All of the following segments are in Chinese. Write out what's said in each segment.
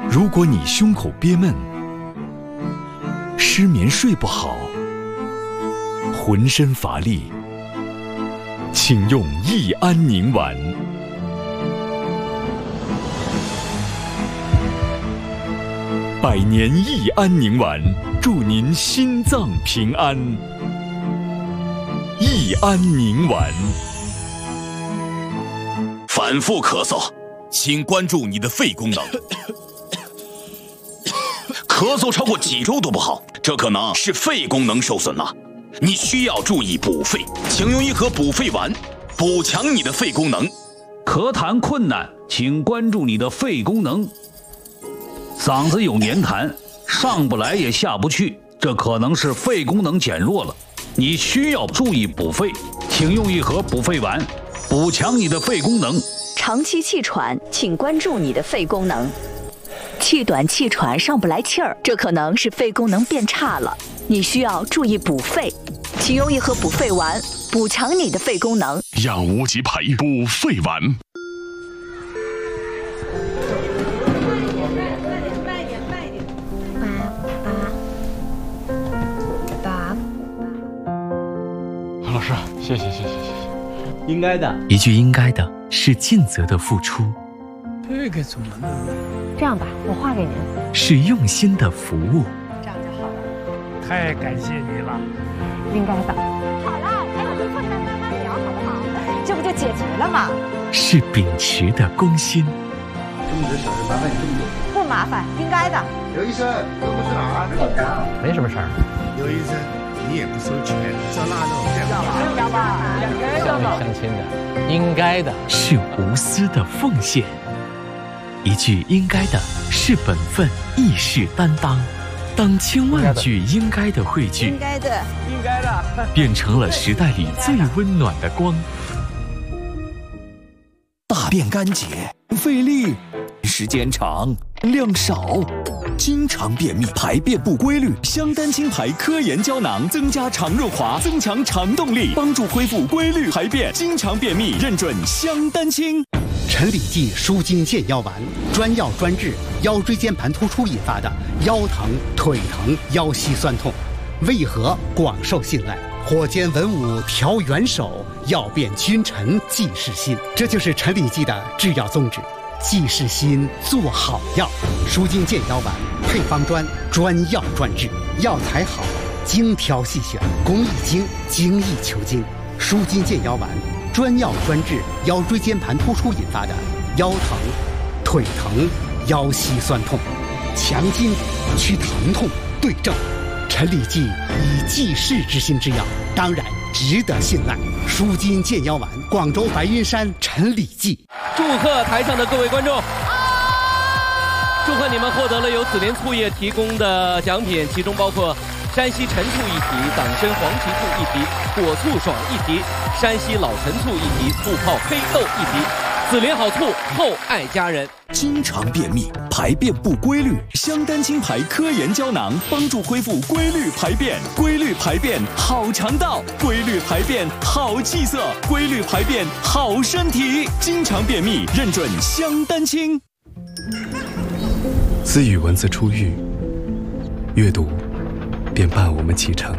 如果你胸口憋闷、失眠睡不好、浑身乏力，请用益安宁丸。百年益安宁丸，祝您心脏平安。益安宁丸。 反复咳嗽，请关注你的肺功能。咳嗽超过几周都不好，这可能是肺功能受损了。你需要注意补肺，请用一盒补肺丸，补强你的肺功能。 咳痰困难，请关注你的肺功能。嗓子有黏痰，上不来也下不去，这可能是肺功能减弱了。你需要注意补肺，请用一盒补肺丸，补强你的肺功能。 长期气喘，请关注你的肺功能。气短气喘上不来气儿，这可能是肺功能变差了，你需要注意补肺，请用一盒补肺丸，补强你的肺功能。 药无极牌补肺丸。 老师，谢谢。 应该的， 一句应该的是尽责的付出， 这个怎么弄？ 这样吧，我画给您。 是用心的服务。 这样就好了。 太感谢你了。 应该的。好了，还有回复再慢慢聊，好不好？这不就解决了吗？ 是秉持的公心。 中职小事麻烦你这么多。 不麻烦，应该的。 刘医生，这不是哪儿？ 没什么事儿。 刘医生，你也不收钱，这腊肉要吧？ 相亲的，应该的。 是无私的奉献。一句应该的是本分，亦是担当。当千万句应该的汇聚， 应该的， 变成了时代里最温暖的光。 大便干结，费力，时间长，量少，经常便秘，排便不规律。香丹青牌科研胶囊增加肠润滑，增强肠动力，帮助恢复规律排便。经常便秘，认准香丹青。 陈李济舒筋健腰丸，专药专治腰椎间盘突出引发的腰疼、腿疼、腰膝酸痛，为何广受信赖？火尖文武调元首，药变君臣济世心。这就是陈李济的制药宗旨，济世心，做好药。舒筋健腰丸配方专药专治，药材好，精挑细选，工艺精，精益求精。舒筋健腰丸专药专治腰椎间盘突出引发的腰疼、腿疼、腰膝酸痛，强筋骨，祛疼痛，对症。陈李济以济世之心之药，当然值得信赖。舒筋健腰丸，广州白云山陈李济。 祝贺台上的各位观众！祝贺你们获得了由紫莲醋业提供的奖品，其中包括山西陈醋一提、党参黄芪醋一提、果醋爽一提、山西老陈醋一提、醋泡黑豆一提。紫莲好醋，厚爱家人。 经常便秘，排便不规律，香丹青牌科研胶囊帮助恢复规律排便。规律排便好肠道，规律排便好气色，规律排便好身体。经常便秘，认准香丹青。 自与文字初遇，阅读便伴我们启程。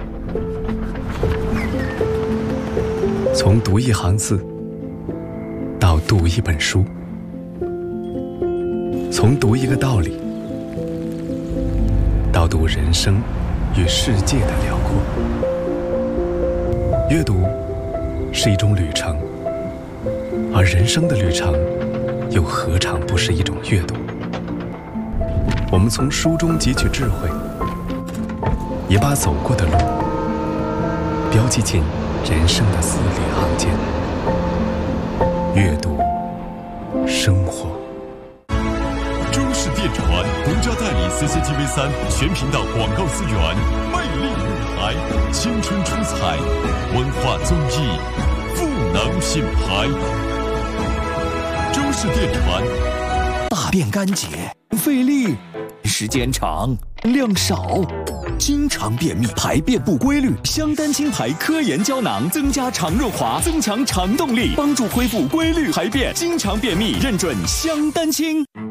从读一行字到读一本书，从读一个道理到读人生与世界的辽阔。阅读是一种旅程，而人生的旅程又何尝不是一种阅读？我们从书中汲取智慧，也把走过的路标记进人生的字里行间。阅读生活。 中式电传独家代理 CCTV3 全频道广告资源，魅力舞台，青春出彩，文化综艺，赋能品牌。中式电传。 大便干结，费力，时间长，量少，经常便秘，排便不规律。香丹青牌科研胶囊增加肠润滑，增强肠动力，帮助恢复规律排便。经常便秘，认准香丹青。